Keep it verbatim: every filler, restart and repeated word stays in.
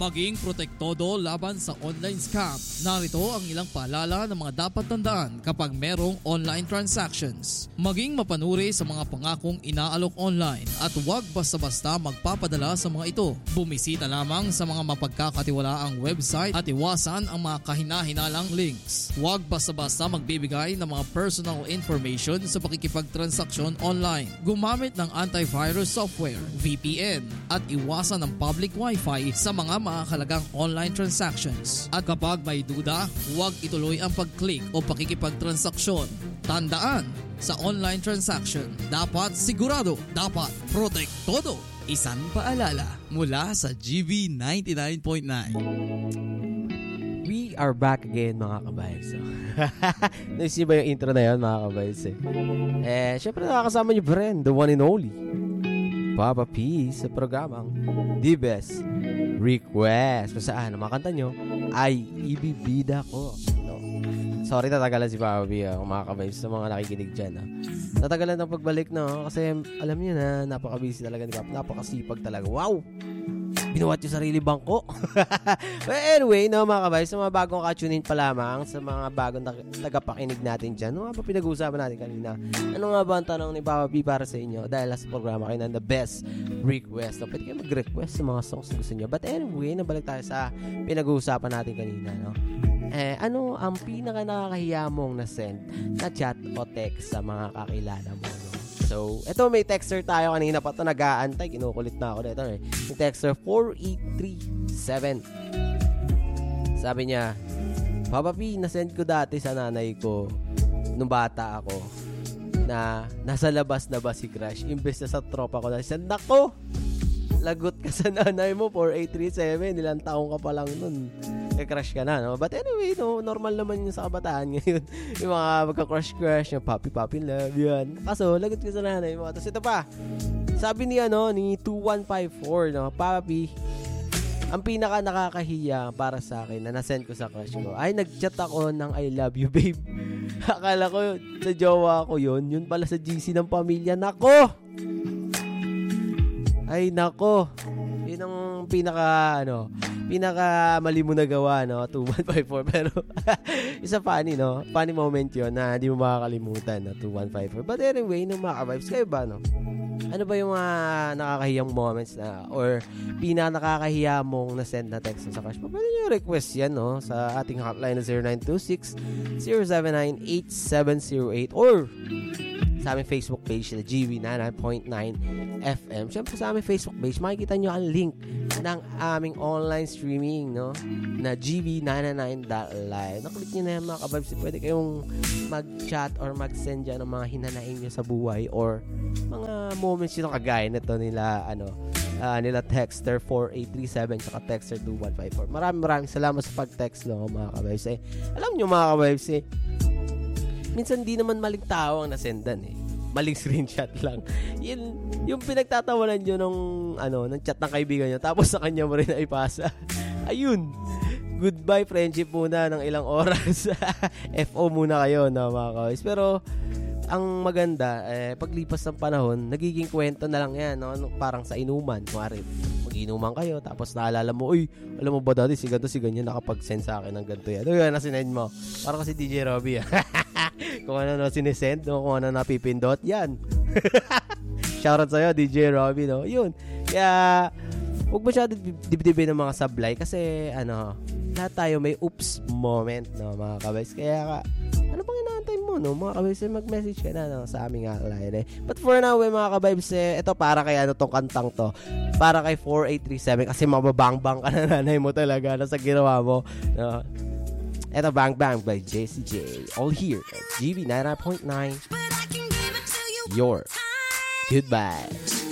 Maging protektodo laban sa online scam. Narito ang ilang paalala ng mga dapat tandaan kapag merong online transactions. Maging mapanuri sa mga pangakong inaalok online at huwag basta-basta magpapadala sa mga ito. Bumisita lamang sa mga mapagkakatiwalaang website at iwasan ang mga kahina-hinalang links. Huwag basta-basta magbibigay ng mga personal information sa pakikipagtransaksyon online. Gumamit ng antivirus software, V P N, at iwasan ng public wifi sa mga makakalagang online transactions. At kapag may duda, huwag ituloy ang pag-click o pakikipagtransaksyon. Tandaan, sa online transaction, dapat sigurado, dapat protektodo. Isang paalala mula sa G V ninety-nine point nine. We are back again, mga kabayos. Naisip ba yung intro na yun, mga kabayos? Eh, eh syempre nakakasama niyo pa rin, the one and only Papa P sa programang The Best Request. Kung saan, ang mga kanta nyo ay ibibida ko. No. Sorry, tatagalan si Papa P, uh, mga kabayos, sa mga nakikinig dyan. Uh. Tatagalan ng pagbalik, no? Kasi alam niyo na, napaka-busy talaga ni Papa. Napakasipag talaga. Wow! Binuhat yung sarili bangko. But anyway, no, mga kabayos, sa mga bagong ka-tune in pa lamang, sa mga bagong tagapakinig natin dyan, ano nga ba pinag-uusapan natin kanina? Ano nga ba ang tanong ni Papa P para sa inyo? Dahil sa programa kayo ng The Best Request. So, pwede kayo mag-request sa mga songs na gusto nyo. But anyway, nabalik tayo sa pinag-uusapan natin kanina, no? Eh, ano ang pinaka nakakahiya mong na-send na chat o text sa mga kakilala mo, no? So, eto may texter tayo kanina pa ito nag-aantay. Kinukulit na ako dito eh. Yung texter four eight three seven. Sabi niya, Papa P, nasend ko dati sa nanay ko nung bata ako na nasa labas na ba si Crush. Imbes na sa tropa ko na send. Nako! Lagot ka sa nanay mo, four eight three seven. Ilang taong ka pa lang nun. Crush ka na, no? But anyway, no, normal naman yun sa kabataan ngayon. Yung mga magka-crush-crush, yung puppy-puppy love, yan. Kaso, lagot ka sa nanay mo. Tapos ito pa, sabi ni, ano, ni two one five four, no, Papi, ang pinaka nakakahiya para sa akin na nasend ko sa crush ko, ay, nag-chat ako ng I love you, babe. Akala ko, sa jowa ko yun, yun pala sa G C ng pamilya. Nako! Ay, nako. Yun ang pinaka, ano, pinaka mali mo na gawa, no? two one five four. Pero, isa funny, no? Funny moment yun na hindi mo makakalimutan, no? two one five four. But anyway, nung mga ka-vibes, kayo ba, no? Ano ba yung mga uh, nakakahiyang moments na, or pinaka nakakahiya mong na-send na text sa crush mo? Pwede nyo request yan, no? Sa ating hotline na zero nine two six, zero seven nine, eight seven zero eight, or sa aming Facebook page na G V ninety-nine point nine F M. Siyempre sa aming Facebook page, makikita nyo ang link ng aming online streaming, no? Na G V ninety-nine dot live. Naklik nyo na yan, mga kababs. Pwede kayong mag-chat or mag-send dyan ng mga hinanaing nyo sa buhay or mga moments yun kagaya nito nila, ano, uh, nila texter four eight three seven saka texter two one five four. Maraming maraming salamat sa pag-text, no, mga kababs. Eh, alam nyo, mga kababs, eh, minsan di naman maling tao ang nasendan eh. Maling screenshot lang. Yun, yung pinagtatawanan nyo nung, ano, ng chat ng kaibigan nyo, tapos sa kanya mo rin na ipasa. Ayun. Goodbye friendship muna ng ilang oras. F O muna kayo, no, mga kawis. Pero, ang maganda, eh, paglipas ng panahon, nagiging kwento na lang yan, no? Parang sa inuman. Kumari, mag-inuman kayo, tapos naalala mo, uy, alam mo ba dati, si ganito, si ganyan, nakapag-send sa akin ng ganito yan. Ano yan, nasinend mo? Parang kasi D J Robbie, kung ano na sinesend, no? Kung ano napipindot, yan. Shoutout sa'yo, D J Robbie, no? Yun. Kaya, huwag masyado dibdibin ng mga sablay kasi, ano, lahat tayo may oops moment, no, mga kabais. Kaya, ano pang inaantay mo, no? Mga kabais, mag-message ka na, no, sa aming hotline, eh. But for now, eh, mga kabais, eh, ito para kay, ano, tong kantang to. Para kay four eight three seven kasi mababang-bang ka na nanay mo talaga na sa ginawa mo, no? Ito, Bang Bang by J C J. All here at G V ninety-nine point nine. Your goodbye.